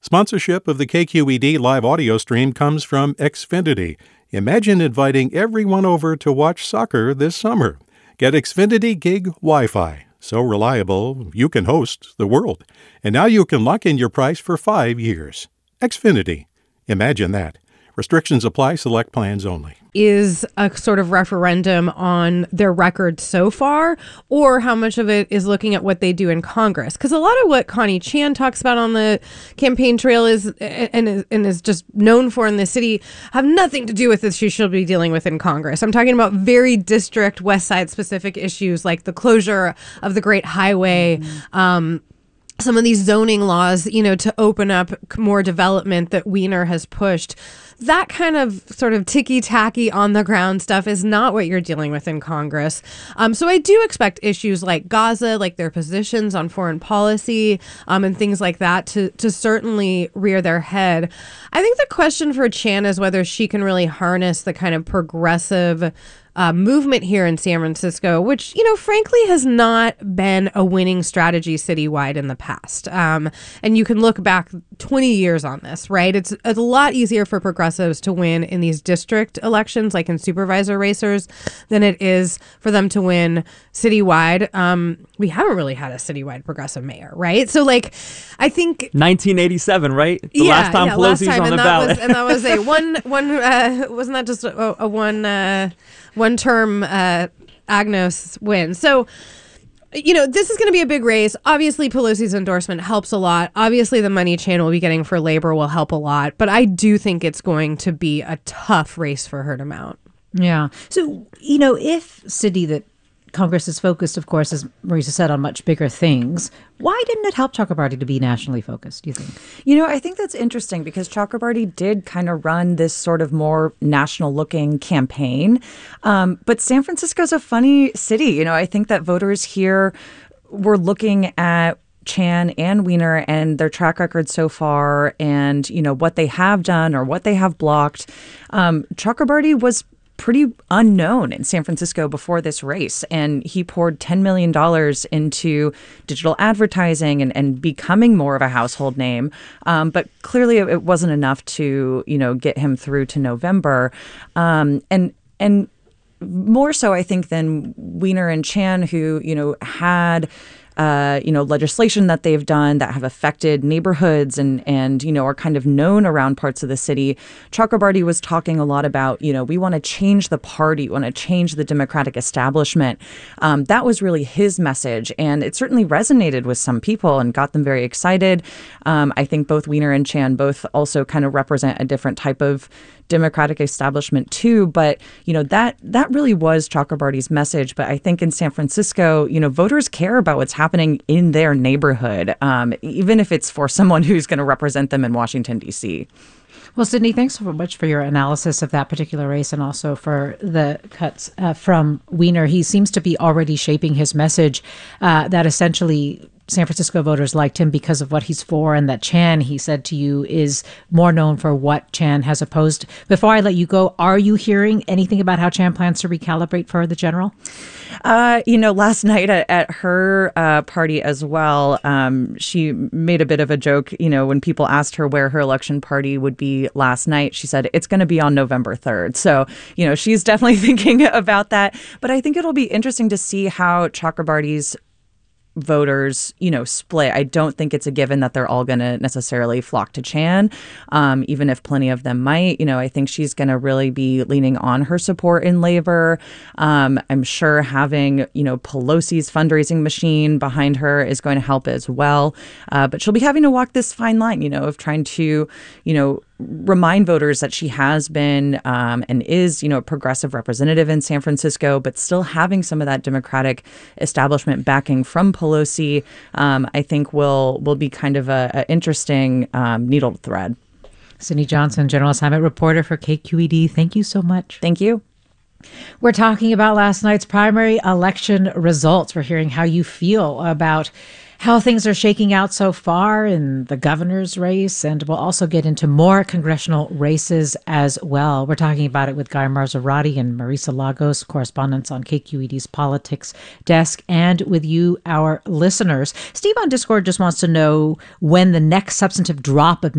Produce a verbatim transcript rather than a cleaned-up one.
Sponsorship of the K Q E D live audio stream comes from Xfinity. Imagine inviting everyone over to watch soccer this summer. Get Xfinity Gig Wi-Fi. So reliable, you can host the world. And now you can lock in your price for five years. Xfinity. Imagine that. Restrictions apply. Select plans only. Is a sort of referendum on their record so far, or how much of it is looking at what they do in Congress? Because a lot of what Connie Chan talks about on the campaign trail is and is, and is just known for in the city have nothing to do with issues she'll be dealing with in Congress. I'm talking about very district West Side specific issues like the closure of the Great Highway, mm-hmm. um, some of these zoning laws, you know, to open up more development that Weiner has pushed. That kind of sort of ticky-tacky on-the-ground stuff is not what you're dealing with in Congress. Um, so I do expect issues like Gaza, like their positions on foreign policy, um, and things like that to, to certainly rear their head. I think the question for Chan is whether she can really harness the kind of progressive Uh, movement here in San Francisco, which, you know, frankly has not been a winning strategy citywide in the past. Um, and you can look back twenty years on this, right? It's, it's a lot easier for progressives to win in these district elections, like in supervisor racers, than it is for them to win citywide. Um, we haven't really had a citywide progressive mayor, right? So, like, I think nineteen eighty-seven, right? The yeah, last time yeah, Pelosi's last time, on the and that ballot. Was, and that was a one, one, uh, wasn't that just a, a one, uh, one-term uh, Agnos win. So, you know, this is going to be a big race. Obviously, Pelosi's endorsement helps a lot. Obviously, the money Chan will be getting for labor will help a lot. But I do think it's going to be a tough race for her to mount. Yeah. So, you know, if city that Congress is focused, of course, as Marisa said, on much bigger things, why didn't it help Chakrabarti to be nationally focused, do you think? You know, I think that's interesting because Chakrabarti did kind of run this sort of more national-looking campaign. Um, but San Francisco's a funny city. You know, I think that voters here were looking at Chan and Weiner and their track record so far and, you know, what they have done or what they have blocked. Um, Chakrabarti was pretty unknown in San Francisco before this race. And he poured ten million dollars into digital advertising and, and becoming more of a household name. Um, but clearly it wasn't enough to, you know, get him through to November. Um, and and more so, I think, than Weiner and Chan, who, you know, had Uh, you know, legislation that they've done that have affected neighborhoods and, and, you know, are kind of known around parts of the city. Chakrabarti was talking a lot about, you know, we want to change the party, we want to change the Democratic establishment. Um, that was really his message. And it certainly resonated with some people and got them very excited. Um, I think both Weiner and Chan both also kind of represent a different type of Democratic establishment too, but you know that that really was Chakrabarti's message. But I think in San Francisco, you know, voters care about what's happening in their neighborhood, um, even if it's for someone who's going to represent them in Washington D C. Well, Sydney, thanks so much for your analysis of that particular race and also for the cuts uh, from Weiner. He seems to be already shaping his message uh, that essentially San Francisco voters liked him because of what he's for, and that Chan, he said to you, is more known for what Chan has opposed. Before I let you go, are you hearing anything about how Chan plans to recalibrate for the general? Uh, you know, last night at, at her uh, party as well, um, she made a bit of a joke. You know, when people asked her where her election party would be last night, she said it's going to be on November third. So, you know, she's definitely thinking about that. But I think it'll be interesting to see how Chakrabarti's voters, you know, split. I don't think it's a given that they're all going to necessarily flock to Chan, um, even if plenty of them might. You know, I think she's going to really be leaning on her support in labor. Um, I'm sure having, you know, Pelosi's fundraising machine behind her is going to help as well. Uh, but she'll be having to walk this fine line, you know, of trying to, you know, remind voters that she has been um, and is, you know, a progressive representative in San Francisco, but still having some of that Democratic establishment backing from Pelosi, um, I think will will be kind of a, a interesting um, needle thread. Sydney Johnson, General Assignment Reporter for K Q E D. Thank you so much. Thank you. We're talking about last night's primary election results. We're hearing how you feel about how things are shaking out so far in the governor's race, and we'll also get into more congressional races as well. We're talking about it with Guy Marzorati and Marisa Lagos, correspondents on K Q E D's politics desk, and with you, our listeners. Steve on Discord just wants to know when the next substantive drop of